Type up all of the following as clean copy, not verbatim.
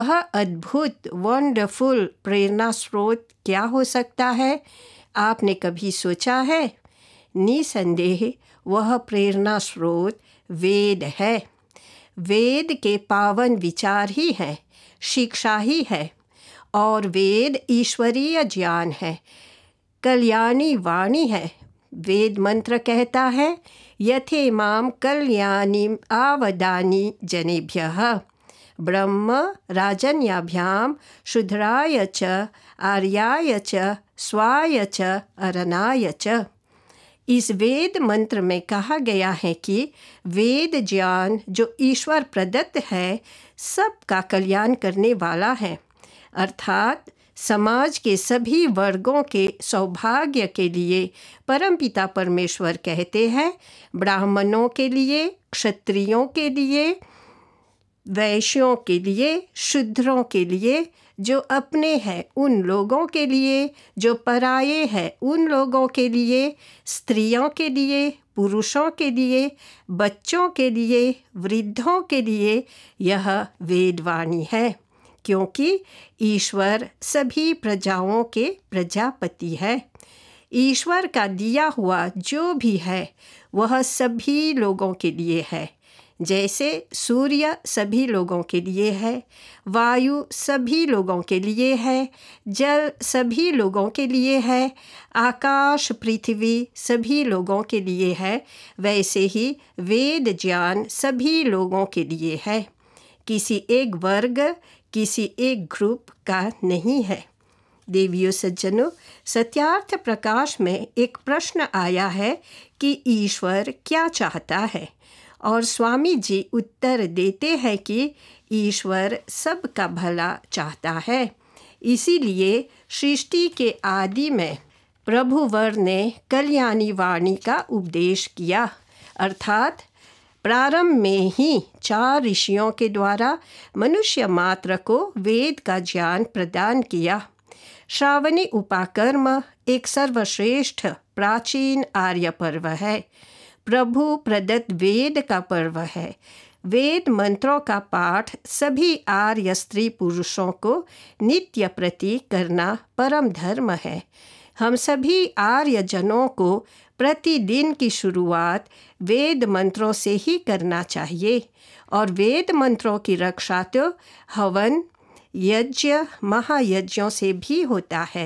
वह अद्भुत वंडरफुल प्रेरणा स्रोत क्या हो सकता है? आपने कभी सोचा है? निसंदेह वह प्रेरणा स्रोत वेद है। वेद के पावन विचार ही हैं, शिक्षा ही है, और वेद ईश्वरीय ज्ञान है, कल्याणी वाणी है। वेद मंत्र कहता है, यथे माम कल्याणीम आवदानी जनेभ्यः ब्रह्म राजन्याभ्याम शूद्राय च आर्याय च स्वाय च अरणाय च। इस वेद मंत्र में कहा गया है कि वेद ज्ञान जो ईश्वर प्रदत्त है सबका कल्याण करने वाला है, अर्थात समाज के सभी वर्गों के सौभाग्य के लिए परमपिता परमेश्वर कहते हैं, ब्राह्मणों के लिए, क्षत्रियों के लिए, वैश्यों के लिए, शूद्रों के लिए, जो अपने हैं उन लोगों के लिए, जो पराये हैं उन लोगों के लिए, स्त्रियों के लिए, पुरुषों के लिए, बच्चों के लिए, वृद्धों के लिए यह वेदवाणी है, क्योंकि ईश्वर सभी प्रजाओं के प्रजापति है। ईश्वर का दिया हुआ जो भी है वह सभी लोगों के लिए है। जैसे सूर्य सभी लोगों के लिए है, वायु सभी लोगों के लिए है, जल सभी लोगों के लिए है, आकाश पृथ्वी सभी लोगों के लिए है, वैसे ही वेद ज्ञान सभी लोगों के लिए है। किसी एक वर्ग, किसी एक ग्रुप का नहीं है। देवियों सज्जनों, सत्यार्थ प्रकाश में एक प्रश्न आया है कि ईश्वर क्या चाहता है, और स्वामी जी उत्तर देते हैं कि ईश्वर सबका भला चाहता है। इसीलिए सृष्टि के आदि में प्रभुवर ने कल्याणी वाणी का उपदेश किया, अर्थात प्रारंभ में ही 4 ऋषियों के द्वारा मनुष्य मात्र को वेद का ज्ञान प्रदान किया। श्रावणी उपाकर्म एक सर्वश्रेष्ठ प्राचीन आर्य पर्व है, प्रभु प्रदत्त वेद का पर्व है। वेद मंत्रों का पाठ सभी आर्य स्त्री पुरुषों को नित्य प्रति करना परम धर्म है। हम सभी आर्य जनों को प्रतिदिन की शुरुआत वेद मंत्रों से ही करना चाहिए, और वेद मंत्रों की रक्षा तो हवन, यज्ञ, महायज्ञों से भी होता है।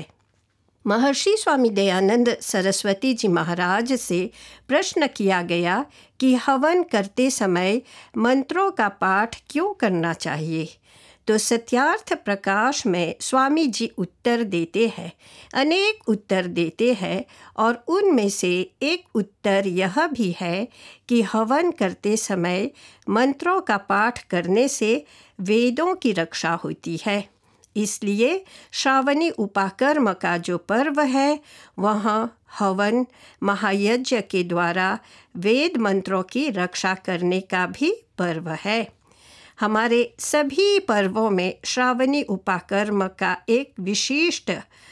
महर्षि स्वामी दयानंद सरस्वती जी महाराज से प्रश्न किया गया कि हवन करते समय मंत्रों का पाठ क्यों करना चाहिए, तो सत्यार्थ प्रकाश में स्वामी जी उत्तर देते हैं, अनेक उत्तर देते हैं, और उनमें से एक उत्तर यह भी है कि हवन करते समय मंत्रों का पाठ करने से वेदों की रक्षा होती है। इसलिए श्रावणी उपाकर्म का जो पर्व है वहाँ हवन, महायज्ञ के द्वारा वेद मंत्रों की रक्षा करने का भी पर्व है। हमारे सभी पर्वों में श्रावणी उपाकर्म का एक विशिष्ट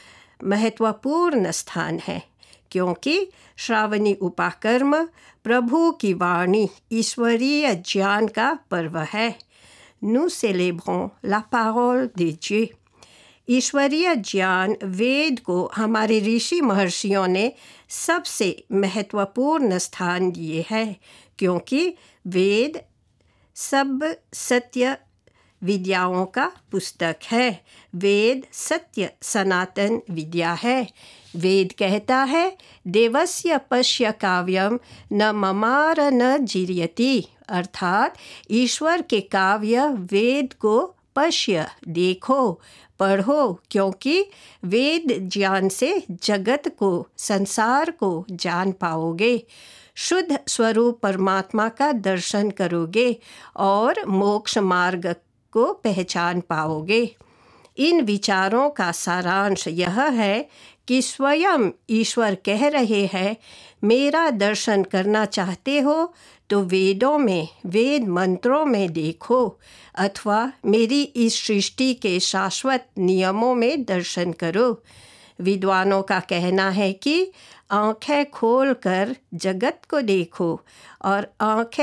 महत्वपूर्ण स्थान है, क्योंकि श्रावणी उपाकर्म प्रभु की वाणी, ईश्वरीय ज्ञान का पर्व है। Nous célébrons la parole de Dieu। ईश्वरीय ज्ञान वेद को हमारे ऋषि महर्षियों ने सबसे महत्वपूर्ण स्थान दिए है, क्योंकि वेद सब सत्य विद्याओं का पुस्तक है। वेद सत्य सनातन विद्या है। वेद कहता है, देवस्य पश्य काव्यम न ममार न जीर्यति, अर्थात ईश्वर के काव्य वेद को पश्य, देखो, पढ़ो, क्योंकि वेद ज्ञान से जगत को, संसार को जान पाओगे, शुद्ध स्वरूप परमात्मा का दर्शन करोगे और मोक्ष मार्ग को पहचान पाओगे। इन विचारों का सारांश यह है कि स्वयं ईश्वर कह रहे हैं, मेरा दर्शन करना चाहते हो तो वेदों में, वेद मंत्रों में देखो, अथवा मेरी इस सृष्टि के शाश्वत नियमों में दर्शन करो। विद्वानों का कहना है कि आँखें खोलकर जगत को देखो और आँखें